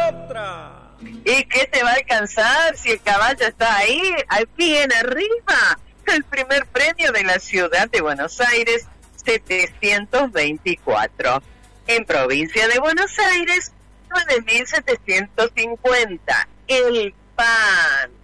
otra. ¿Y qué te va a alcanzar si el caballo está ahí, bien arriba? El primer premio de la ciudad de Buenos Aires, 724. En provincia de Buenos Aires, 9.750. El pan.